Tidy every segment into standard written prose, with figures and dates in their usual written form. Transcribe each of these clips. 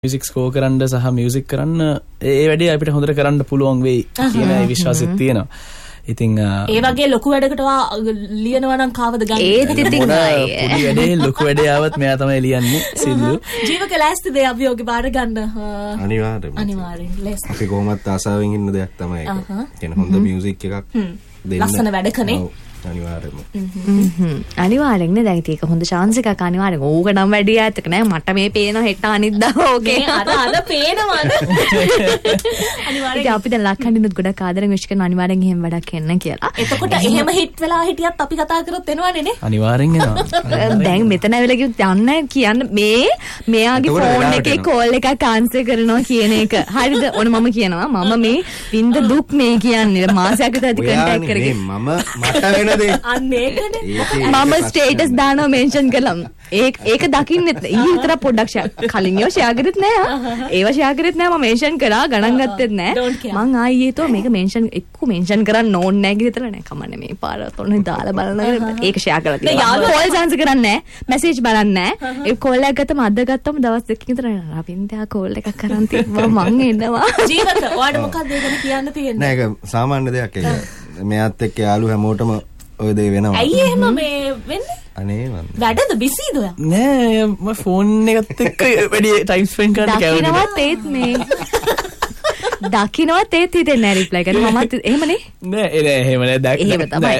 Music score කරන්න සහ music කරන්න ඒ වැඩේ අපිට හොඳට කරන්න පුළුවන් වෙයි කියන විශ්වාසෙත් තියෙනවා. ඉතින් ඒ වගේ ලොකු වැඩකට ලියනවා නම් කාවද ගන්න? ඒත් ඉතින් පොඩි වැඩේ ලොකු වැඩේ ආවත් මෙයා තමයි ලියන්නේ සිල්ලු. ජීවක ලෑස්තිද අභියෝගේ බාර ගන්න? අනිවාර්යෙන්. අපි කොහොමත් ආසාවෙන් ඉන්න දෙයක් තමයි ඒක. කියන හොඳ මියුසික් එකක් දෙන්න. ලස්සන වැඩකනේ. අනිවාර්යෙන්ම දැන් ඒක හොඳ chance එකක් අනිවාර්යෙන්. ඕක නම් වැඩි ඈතක නෑ මට මේ පේන හෙට අනිද්දා ඕකේ අද පේනවද? අනිවාර්යෙන් අපි දැන් ලක්හඬිනුත් ගොඩක් ආදරෙන් විශ් කරන අනිවාර්යෙන් එහෙම වැඩක් එන්න කියලා. එතකොට එහෙම හිට වෙලා හිටියත් අපි කතා කරොත් එනවනේ නේ? අනිවාර්යෙන් එනවා. දැන් මෙතන ඇවිල්ලා කිව්ත් යන්න කියන්න මෙයාගේ ෆෝන් එකේ කෝල් එකක් ආන්සර් කරනවා කියන එක. හරිද? ඔන්න මම කියනවා මම මේ වින්ද දුක් මේ කියන්නේ මාසයක් විතර කන්ටැක්ට් කරගෙන මට මම ස්ටේටස් දානවා මෙන්ෂන් කළා. ඒක දකින්නෙත් ඊ විතර පොඩ්ඩක් කලින් ඒවා ෂෙයා කරෙත් නෑ. ඒවා ෂෙයා කරෙත් නෑ මම මෙන්ෂන් කරා ගණන් ගත්තෙත් නෑ. මං ආයේ තෝ මේක මෙන්ෂන් එක්ක මෙන්ෂන් කරන්න ඕනේ නෑ කියලා නෑ කමන්නේ මේ පාර තොන්නේ දාලා බලනවා. ඒක ෂෙයා කරලා තියෙනවා. කෝල් ආන්සර් කරන්නේ නෑ. මැසේජ් බලන්නේ නෑ. ඒ කෝල් එක ගත්තම අද ගත්තම දවස් දෙකකින් විතර රවින්දයා කෝල් එකක් කරන් තිබ්බා මං එනවා. ජීවිත ඔයාලට මොකක්ද ඒක කියන්න තියෙන්නේ? නෑ ඒක සාමාන්‍ය දෙයක් ඒක. මෙයාත් එක්ක යාළු හැමෝටම ඔය දේ වෙනවා. ඇයි එහෙම මේ වෙන්නේ? අනේ මන්. වැඩද බිසිද ඔයා? නෑ මම ෆෝන් එකත් එක්ක වැඩි ටයිම් ස්පෙන්ඩ් කරන්න කැමතිද? දකින්නවත් ඒත් මේ දකින්නවත් ඒත් හිතෙන්නේ නෑ රිප්ලයි කරන්න. මමත් එහෙමනේ. නෑ එහෙම නෑ දැක්. එහෙම තමයි.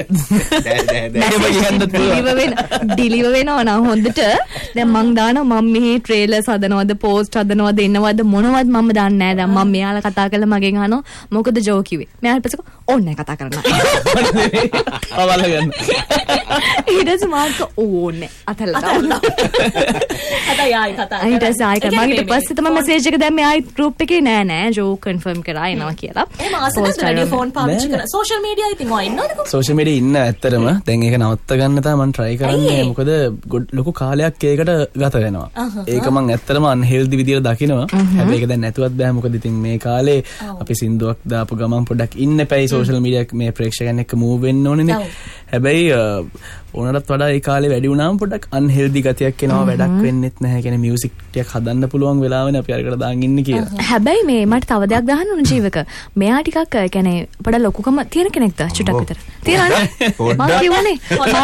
ඩිලිව වෙනවා නම් හොඳට. දැන් මං දානවා මම මෙහි ට්‍රේලර්ස් හදනවද පෝස්ට් හදනවද එන්නවද මොනවද මම දන්නේ නෑ. දැන් මම මෙයාලා කතා කරලා මගෙන් අහනවා මොකද ජෝ කිව්වේ. මෙයාලා පස්සේ ඕන්නේ කතා කරන්න. අවල ගන්න. ඊටස් මාර්ක ඕන්නේ අතල්ලා. අතයයි කතා. ඊටස් ආයි මම ඊට පස්සේ තමයි මැසේජ් එක දැම්මේ ආයි ගෲප් එකේ නෑ ජෝ කන්ෆර්ම් කරා එනවා කියලා. එහෙම අසනද ෆෝන් පාවිච්චි කරන සෝෂල් මීඩියා ඉතින් ඔය ඉන්නවද? සෝෂල් මීඩියා ඉන්න ඇත්තටම දැන් ඒක නවත්ත ගන්න තමයි මම try කරන්නේ. මොකද ලොකු කාලයක් ඒකට ගත වෙනවා. ඒක මම ඇත්තටම අන්හෙල්දි විදියට දකිනවා. හැබැයි ඒක දැන් නැතුවත් බෑ. මොකද ඉතින් මේ කාලේ අපි සින්දුවක් දාපු ගමන් පොඩ්ඩක් ඉන්න එපයි සෝෂල් මීඩියා මේ ප්‍රේක්ෂකයන් එක්ක මූව් වෙන්න ඕනේනේ. හැබැයි ඕනටත් වඩා ඒ කාලේ වැඩි වුණාම පොඩ්ඩක් අන්හෙල්දි ගතියක් එනවා. වැඩක් වෙන්නෙත් නැහැ. කියන්නේ මියුසික් ටිකක් හදන්න පුළුවන් වෙලාවනේ අපි අරකට දාන් ඉන්නේ කියලා. හැබැයි මේ මට තව දෙයක් දාන්න ඕන ජීවක. මෙයා ටිකක් කියන්නේ පොඩ ලොකුකම තියෙන කෙනෙක්ද චුට්ටක් විතර. තියනනේ. මම කියවනේ.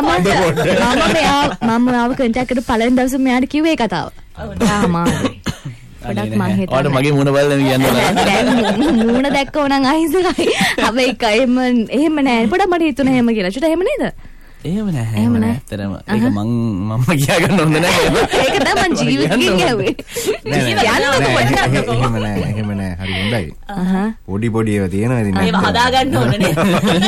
මම ආව කන්ටැක්ට් එකට පළවෙනි දවසේ මෙයාට කිව්වේ ඒ කතාව. ආමාරි. පොඩක් මං හිතුවා. ඔයාලට මගේ මූණ බලලා කියන්න දැන් මූණ දැක්කෝ නම් අහිංසකයි. හැබැයි එහෙම නෑ. පොඩක් මට හිතුණා එහෙම කියලා. චුට්ට එහෙම නේද? එහෙම නෑ. ඇත්තටම ඒක මම කියා ගන්න හොඳ නෑ. ඒක තමයි මං ජීවිතේ කියුවේ. එහෙම නෑ. හරි හොඳයි. පොඩි ඒවා තියෙනවා ඉතින්. ඒවා හදා ගන්න ඕනේ නේ.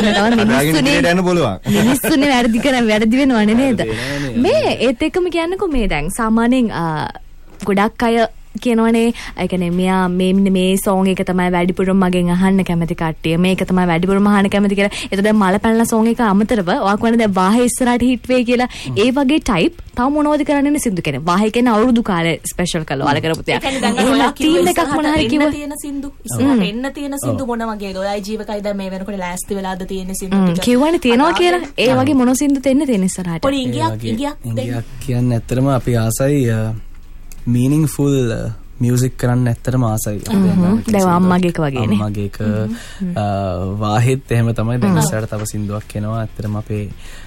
මිනිස්සුනේ වැරදි වෙනවනේ නේද? මේ ඒත් එක්කම කියන්නකෝ මේ දැන් සාමාන්‍යයෙන් ගොඩක් අය කියනවනේ ඒ කියන්නේ මෙයා මේ සෝං එක තමයි වැඩිපුරම මගෙන් අහන්න කැමති කට්ටිය මේක තමයි වැඩිපුරම අහන්න කැමති කියලා. ඒතකොට දැන් මල පැනලා සෝං එක අමතරව ඔයාක් වනේ දැන් වාහේ ඉස්සරහට හිට් වෙයි කියලා ඒ වගේ ටයිප් තව මොනවද කරන්නේ සින්දු කියන්නේ. වාහේ කියන්නේ අවුරුදු කාලේ ස්පෙෂල් කළා වල කරපු තියා. ටීම් එකක් මොන හරි කිව්වා. තියෙන සින්දු ඉස්සරහට එන්න තියෙන සින්දු මොන වගේද? ඔයයි ජීවකයි දැන් මේ වෙනකොට ලෑස්ති වෙලාද තියෙන සින්දු ටික. කිව්වනේ තියනවා කියලා. ඒ වගේ මොන සින්දුත් එන්න තියෙන ඉස්සරහට. පොඩි ඉංගියක් කියන්නේ ඇත්තටම අපි ආසයි meaningful මියුසික් කරන්න ඇත්තටම ආසයි. දැන් අම්මගේ එක වගේනේ. අම්මගේ එක වාහෙත් එහෙම තමයි. දැන් ඉස්සරහට තව සින්දුවක් එනවා. ඇත්තටම අපේ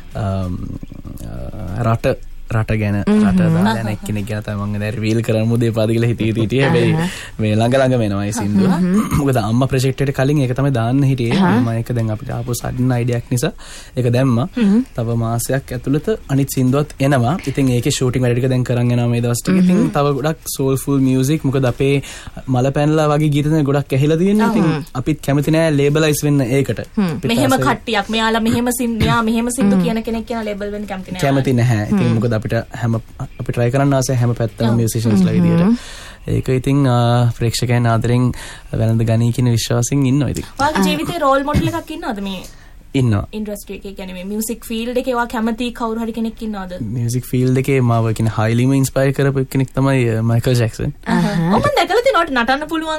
රට ගැන රට දාන එක්කෙනෙක් ගැන තමයි මම දැන් රීල් කරන්න මුදේ පාද කියලා හිතී හැබැයි මේ ළඟ වෙනවා ඒ සින්දුව. මොකද අම්මා ප්‍රොජෙක්ට් එකට කලින් ඒක තමයි දාන්න හිටියේ. මම ඒක දැන් අපිට ආපු සඩන් අයිඩියක් නිසා ඒක දැම්මා. තව මාසයක් ඇතුළත අනිත් සින්දුවත් එනවා. ඉතින් ඒකේ ෂූටින් වැඩ ටික දැන් කරන් යනවා මේ දවස් ටික. ඉතින් තව ගොඩක් soulful music. මොකද අපේ මල පැනලා වගේ ගීත තමයි ගොඩක් ඇහිලා තියෙන්නේ. ඉතින් අපිත් කැමති නෑ ලේබලයිස් වෙන්න ඒකට. මෙහෙම කට්ටියක් මෙයාලා මෙහෙම සින්දු කියන කෙනෙක් කියන ලේබල් වෙන්න කැමති නෑ. කැමති නැහැ. ඉතින් මොකද අපිට අපි try කරන්න ආසයි හැම පැත්තම musiciansලා විදියට. ඒක ඉතින් ප්‍රේක්ෂකයන් ආදරෙන් වැළඳ ගනී කියන විශ්වාසයෙන් ඉන්නවා ඉතින්. ඔයාගේ ජීවිතේ රෝල් මොඩල් එකක් ඉන්නවද මේ? ඉන්නවා. ඉන්ඩස්ට්‍රි එකේ කියන්නේ මේ මියුසික් ෆීල්ඩ් එකේ ඔයා කැමති කවුරු හරි කෙනෙක් ඉන්නවද? මියුසික් ෆීල්ඩ් එකේ මාව කියන highly inspire කරපු කෙනෙක් තමයි මයිකල් ජැක්සන්. ඔබ දැකලා තියෙනවට නටන්න පුළුවන්.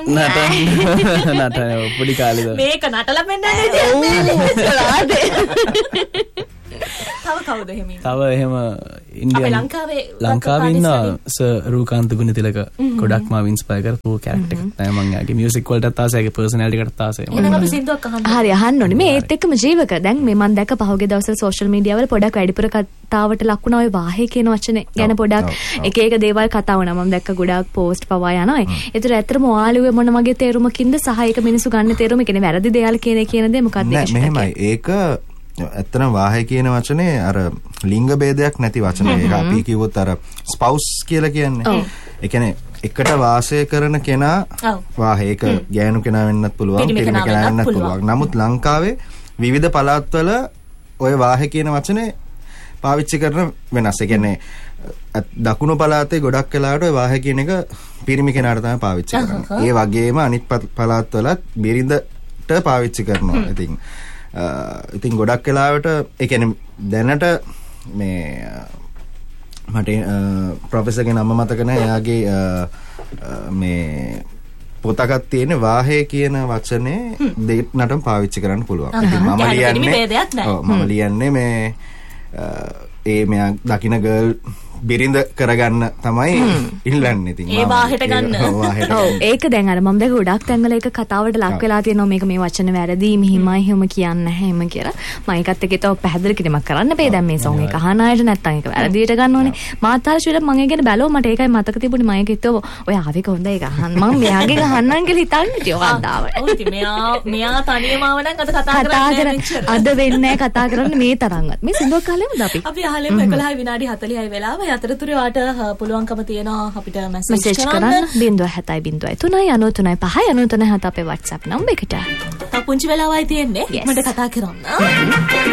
නටන පොඩි කාලේ. මේක නටලා පෙන්නන්නේ. තව කවුද එහෙම ඉන්නේ? තව එහෙම ඉන්දියන් ලංකාවේ ඉන්න රූකාන්ත ගුණතිලක ගොඩක් මාව ඉන්ස්පයර් කරපු කැරක්ටර් එකක් තමයි මම යාගේ මියුසික් වලටත් ආසයි යාගේ පර්සනැලිටි එකටත් ආසයි එහෙනම් අපි සින්දුවක් අහන්න හරි අහන්න ඕනේ මේ ඒත් එක්කම ජීවක දැන් මේ මම දැක්ක පහුගිය දවස්වල සෝෂල් මීඩියා වල පොඩක් වැඩිපුර කතාවට ලක් වුණා ඔය වාහේ කියන වචනේ ගැන පොඩක් එක එක දේවල් කතා වුණා මම දැක්ක ගොඩක් පෝස්ට් පවා යනවා ඒතර ඇත්තටම ඔයාලුවේ මොන වගේ තේරුමකින්ද සහ ඒක මිනිස්සු ගන්න තේරුම කියන්නේ වැරදි දේවල් කියන දේ මොකක්ද මෙහෙමයි ඒක ඇත්තටම වාහේ කියන වචනේ අර ලිංග ભેදයක් නැති වචනේ ඒක අපි කිව්වොත් අර ස්පවුස් කියලා කියන්නේ ඒ කියන්නේ එකට වාසය කරන කෙනා වාහේ ඒක ගෑනු කෙනා වෙන්නත් පුළුවන් පිරිමි කෙනා වෙන්නත් පුළුවන් නමුත් ලංකාවේ විවිධ පළාත්වල ඔය වාහේ කියන වචනේ පාවිච්චි කරන වෙනස් ඒ කියන්නේ දකුණු පළාතේ ගොඩක් වෙලාවට ඔය වාහේ කියන එක පිරිමි කෙනාට තමයි පාවිච්චි කරන්නේ ඒ වගේම අනිත් පළාත්වලත් බිරිඳට පාවිච්චි කරනවා ඉතින් ගොඩක් වෙලාවට ඒ කියන්නේ දැනට මේ මට ප්‍රොෆෙසර්ගේ නම මතක නැහැ එයාගේ මේ පොතක් තියෙන වාහේ කියන වචනේ දෙන්නටම පාවිච්චි කරන්න පුළුවන්. ඉතින් මම ලියන්නේ මේ ඒ මෙයා දකින්න ගර්ල් බිරිඳ කරගන්න තමයි ඉල්ලන්නේ ඉතින් ඒ වාහෙට ගන්න. ඔව් ඒක දැන් අර මම දැන් ගොඩක් තැන්වල ඒක කතාවට ලක් වෙලා තියෙනවා මේක මේ වචන වැරදි මෙහිමයි එහෙම කියන්නේ නැහැ එහෙම කියලා. මම ඒකත් එක්ක තව පැහැදිලි කිරීමක් කරන්න බෑ දැන් මේ සෝන් එක අහන අයට නැත්තම් ඒක වැරදියට ගන්න ඕනේ. මාතාරශීල මම ඒ ගැන බැලුවා මට ඒකයි මතක තිබුණේ මම ඒක හිතුවා ඔය ආවේ කොහොමද ඒක අහන්න මම මෙයාගේ ගහන්නම් කියලා හිතන්නේ ටිකක් ආවට. ඔව් ඉතින් මෙයා තනියම ආව නම් අද කතා කරන්නේ අද වෙන්නේ කතා කරන්නේ මේ තරම්වත්. මේ සින්දුවක් අහලෙමුද අපි? අපි අහලෙමු 11 විනාඩි 40යි වෙලාව. අතරතුරේ වාට පුළුවන්කම තියෙනවා අපිට මැසේජ් කරන්න 0.703939593 අපේ WhatsApp නම්බර් එකට. පුංචි වෙලාවයි තියෙන්නේ මට කතා කරන්න.